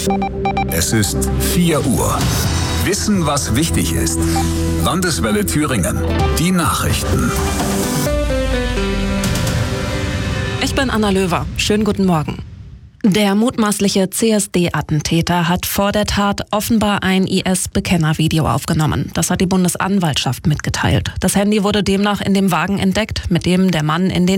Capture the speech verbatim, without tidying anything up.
Es ist vier Uhr. Wissen, was wichtig ist. Landeswelle Thüringen. Die Nachrichten. Ich bin Anna Löwer. Schönen guten Morgen. Der mutmaßliche C S D-Attentäter hat vor der Tat offenbar ein I S-Bekennervideo aufgenommen. Das hat die Bundesanwaltschaft mitgeteilt. Das Handy wurde demnach in dem Wagen entdeckt, mit dem der Mann in den